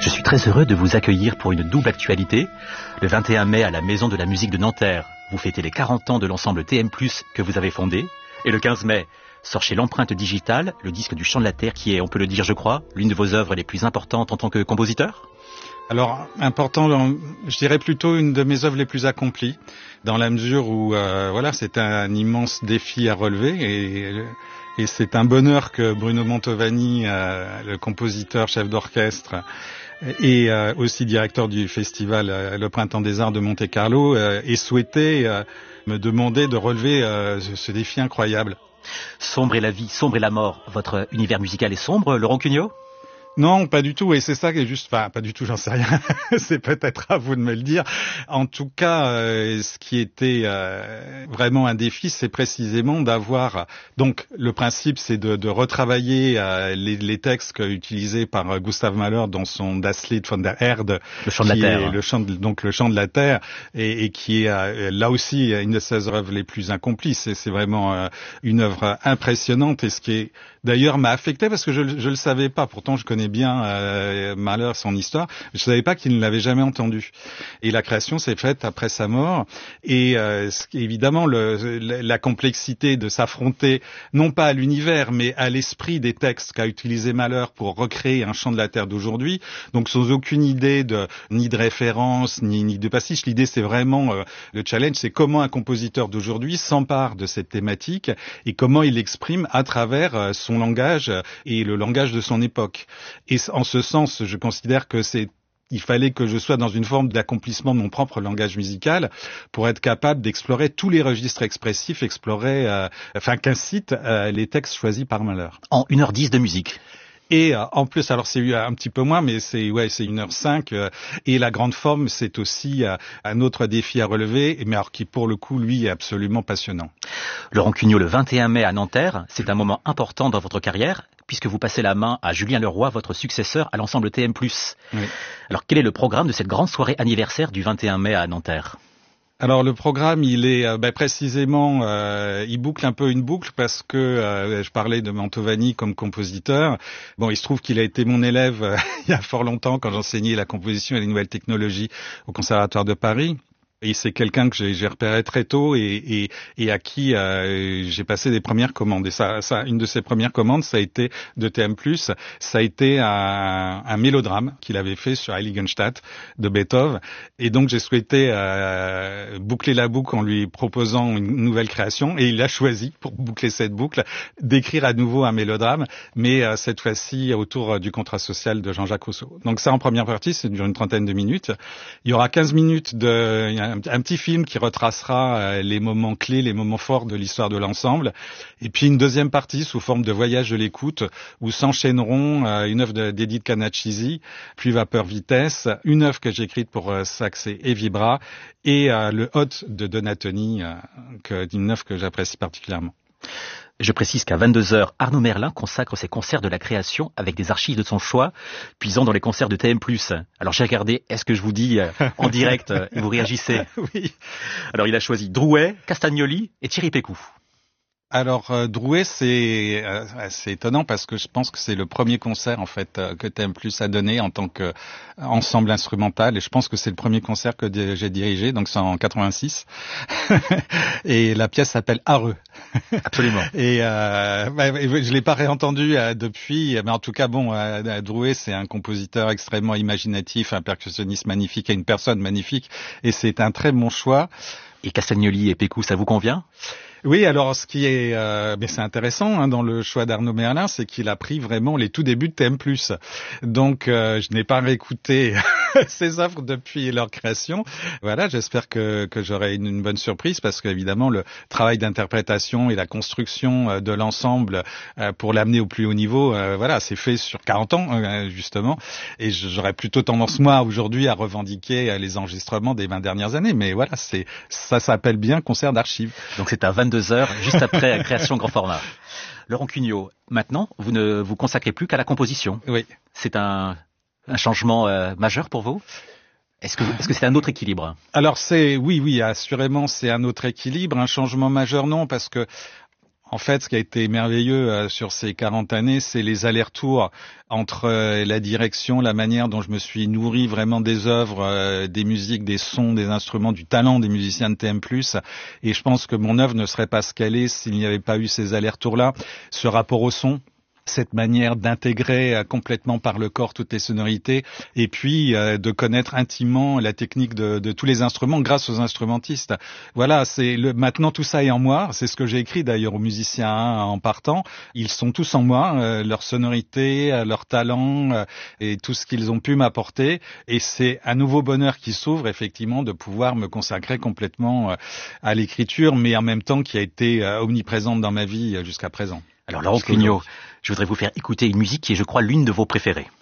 Je suis très heureux de vous accueillir pour une double actualité. Le 21 mai à la Maison de la Musique de Nanterre, vous fêtez les 40 ans de l'ensemble TM+, que vous avez fondé. Et le 15 mai, sort chez l'Empreinte Digitale, le disque du Chant de la Terre qui est, on peut le dire je crois, l'une de vos œuvres les plus importantes en tant que compositeur. Alors, important, je dirais plutôt une de mes œuvres les plus accomplies, dans la mesure où, c'est un immense défi à relever et c'est un bonheur que Bruno Mantovani, le compositeur, chef d'orchestre et aussi directeur du festival Le Printemps des Arts de Monte-Carlo, ait souhaité me demander de relever ce défi incroyable. Sombre est la vie, sombre est la mort. Votre univers musical est sombre, Laurent Cugnot ? Non, pas du tout, et c'est ça qui est juste, pas du tout, j'en sais rien, c'est peut-être à vous de me le dire. En tout cas, ce qui était vraiment un défi, c'est précisément d'avoir, donc le principe c'est de retravailler les textes utilisés par Gustav Mahler dans son Das Lied von der Erde, le chant de la terre, le chant de la terre, et qui est là aussi une de ses œuvres les plus accomplies. C'est vraiment une œuvre impressionnante, et ce qui est d'ailleurs m'a affecté parce que je le savais pas, pourtant je connais bien Mahler, son histoire, je savais pas qu'il ne l'avait jamais entendu. Et la création s'est faite après sa mort, et évidemment la complexité de s'affronter non pas à l'univers mais à l'esprit des textes qu'a utilisé Mahler pour recréer un chant de la terre d'aujourd'hui, donc sans aucune idée ni de référence ni de pastiche. L'idée c'est vraiment le challenge, c'est comment un compositeur d'aujourd'hui s'empare de cette thématique et comment il l'exprime à travers son langage et le langage de son époque. Et en ce sens, je considère que il fallait que je sois dans une forme d'accomplissement de mon propre langage musical pour être capable d'explorer tous les registres expressifs, qu'incitent les textes choisis par Mahler. En 1h10 de musique. Et en plus, alors c'est un petit peu moins, mais c'est 1h05. Et la grande forme, c'est aussi un autre défi à relever, mais alors qui pour le coup, lui, est absolument passionnant. Laurent Cugnot, le 21 mai à Nanterre, c'est un moment important dans votre carrière, puisque vous passez la main à Julien Leroy, votre successeur à l'ensemble TM+. Oui. Alors quel est le programme de cette grande soirée anniversaire du 21 mai à Nanterre ? Alors le programme, il est précisément, il boucle un peu une boucle parce que je parlais de Mantovani comme compositeur. Bon, il se trouve qu'il a été mon élève il y a fort longtemps quand j'enseignais la composition et les nouvelles technologies au Conservatoire de Paris. Et c'est quelqu'un que j'ai repéré très tôt et à qui j'ai passé des premières commandes. Et ça, une de ses premières commandes, ça a été de TM+, ça a été un mélodrame qu'il avait fait sur Heiligenstadt de Beethoven. Et donc j'ai souhaité boucler la boucle en lui proposant une nouvelle création. Et il a choisi, pour boucler cette boucle, d'écrire à nouveau un mélodrame, mais cette fois-ci autour du contrat social de Jean-Jacques Rousseau. Donc ça, en première partie, ça dure une trentaine de minutes. Il y aura 15 minutes un petit film qui retracera les moments clés, les moments forts de l'histoire de l'ensemble. Et puis une deuxième partie sous forme de voyage de l'écoute où s'enchaîneront une œuvre d'Edith Canachisi, puis Vapeur Vitesse, une œuvre que j'ai écrite pour sax et vibra, et le Hôte de Donatoni, une œuvre que j'apprécie particulièrement. Je précise qu'à 22h, Arnaud Merlin consacre ses concerts de la création avec des archives de son choix, puisant dans les concerts de TM+. Alors j'ai regardé, est-ce que je vous dis en direct, et vous réagissez ? Oui. Alors il a choisi Drouet, Castagnoli et Thierry Pécou. Alors Drouet, c'est étonnant parce que je pense que c'est le premier concert en fait que TM+ a donné en tant que ensemble instrumental, et je pense que c'est le premier concert que j'ai dirigé, donc c'est en 86. Et la pièce s'appelle Areux. Absolument. Et je l'ai pas réentendu depuis, mais en tout cas Drouet, c'est un compositeur extrêmement imaginatif, un percussionniste magnifique et une personne magnifique, et c'est un très bon choix. Et Castagnoli et Pécou, ça vous convient ? Oui, alors ce qui est, c'est intéressant dans le choix d'Arnaud Merlin, c'est qu'il a pris vraiment les tout débuts de TM+. Donc, je n'ai pas réécouté ces œuvres depuis leur création. Voilà, j'espère que j'aurai une bonne surprise parce qu'évidemment le travail d'interprétation et la construction de l'ensemble pour l'amener au plus haut niveau, c'est fait sur 40 ans justement. Et j'aurais plutôt tendance moi aujourd'hui à revendiquer les enregistrements des 20 dernières années. Mais voilà, ça s'appelle bien concert d'archives. Donc c'est à 22h, juste après la création grand format. Laurent Cugnot, maintenant, vous ne vous consacrez plus qu'à la composition. Oui. C'est un changement majeur pour vous ? Est-ce que c'est un autre équilibre ? Alors oui, assurément c'est un autre équilibre. Un changement majeur non, parce que En fait, ce qui a été merveilleux sur ces 40 années, c'est les allers-retours entre la direction, la manière dont je me suis nourri vraiment des œuvres, des musiques, des sons, des instruments, du talent des musiciens de TM+. Et je pense que mon œuvre ne serait pas ce qu'elle est s'il n'y avait pas eu ces allers-retours-là. Ce rapport au son, cette manière d'intégrer complètement par le corps toutes les sonorités et puis de connaître intimement la technique de tous les instruments grâce aux instrumentistes. Voilà, maintenant tout ça est en moi, c'est ce que j'ai écrit d'ailleurs aux musiciens en partant. Ils sont tous en moi, leur sonorité, leur talent et tout ce qu'ils ont pu m'apporter, et c'est un nouveau bonheur qui s'ouvre effectivement de pouvoir me consacrer complètement à l'écriture, mais en même temps qui a été omniprésente dans ma vie jusqu'à présent. Alors Laurent Cugnot, je voudrais vous faire écouter une musique qui est, je crois, l'une de vos préférées.